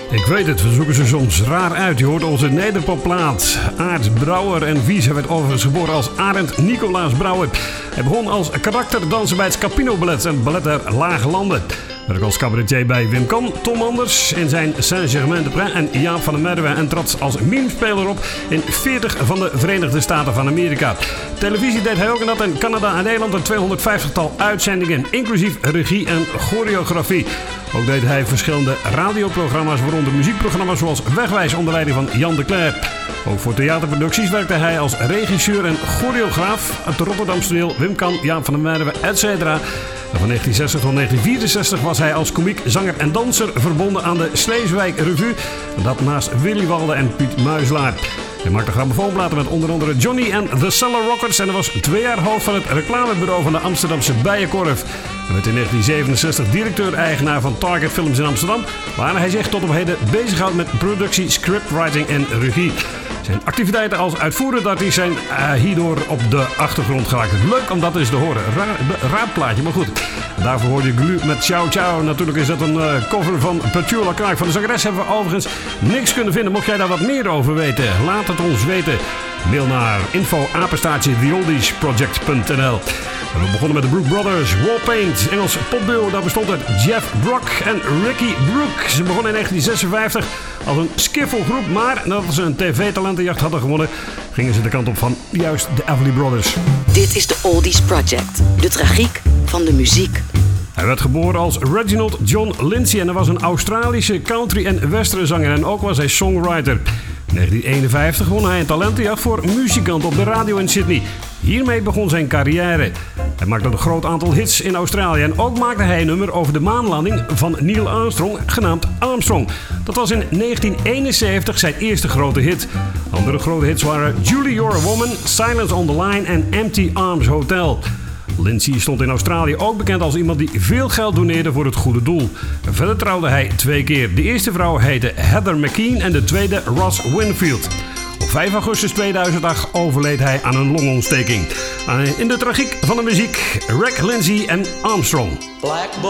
Ik weet het, we zoeken ze soms raar uit. Je hoort onze nederpopplaat. Aart Brouwer en Wies. Hij werd overigens geboren als Arend Nicolaas Brouwer. Hij begon als karakterdanser bij het Scapino Ballet en Ballet der Lage Landen. Werkte als cabaretier bij Wim Kan, Tom Anders in zijn Saint-Germain-de-Prés en Jaap van der Merwe en trad als mimespeler op in 40 van de Verenigde Staten van Amerika. Televisie deed hij ook en dat in Canada en Nederland een 250-tal uitzendingen, inclusief regie en choreografie. Ook deed hij verschillende radioprogramma's, waaronder muziekprogramma's zoals Wegwijs onder leiding van Jan de Cler. Ook voor theaterproducties werkte hij als regisseur en choreograaf. Het Rotterdamse toneel, Wim Kan, Jaap van der Merwe, etc. En van 1960 tot 1964 was hij als komiek, zanger en danser verbonden aan de Sleeswijk Revue. Dat naast Willy Walde en Piet Muislaar. Hij maakte grammofoonplaten met onder andere Johnny en The Cellar Rockers. En hij was 2 jaar hoofd van het reclamebureau van de Amsterdamse Bijenkorf. Hij werd in 1967 directeur-eigenaar van Target Films in Amsterdam, waar hij zich tot op heden bezighoudt met productie, scriptwriting en regie. Zijn activiteiten als uitvoerend artiest zijn hierdoor op de achtergrond geraakt. Leuk om dat eens te horen. Raar plaatje, maar goed. Daarvoor hoor je Glu met Ciao Ciao. Natuurlijk is dat een cover van Petula Clark. Van de zangeres hebben we overigens niks kunnen vinden. Mocht jij daar wat meer over weten, laat het ons weten. Mail naar info@theoldiesproject.nl. We begonnen met de Brook Brothers, Warpaint, Engels popduo. Dat bestond uit Jeff Brock en Ricky Brook. Ze begonnen in 1956 als een skiffelgroep, maar nadat ze een tv-talentenjacht hadden gewonnen, gingen ze de kant op van juist de Everly Brothers. Dit is de Oldies Project, de tragiek van de muziek. Hij werd geboren als Reginald John Lindsay en hij was een Australische country- en westernzanger en ook was hij songwriter. In 1951 won hij een talentenjacht voor muzikant op de radio in Sydney. Hiermee begon zijn carrière. Hij maakte een groot aantal hits in Australië en ook maakte hij een nummer over de maanlanding van Neil Armstrong, genaamd Armstrong. Dat was in 1971 zijn eerste grote hit. Andere grote hits waren Julie You're a Woman, Silence on the Line en Empty Arms Hotel. Lindsay stond in Australië ook bekend als iemand die veel geld doneerde voor het goede doel. Verder trouwde hij 2 keer. De eerste vrouw heette Heather McKean en de tweede Ross Winfield. Op 5 augustus 2008 overleed hij aan een longontsteking. In de tragiek van de muziek, Rick Lindsay en Armstrong.